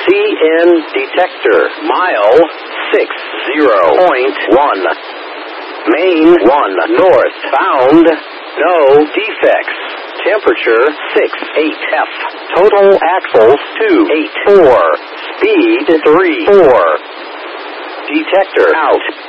CN detector. Mile 60.1. Main 1 northbound. No defects. Temperature 68F. Total axles 284. Speed 34. Detector out.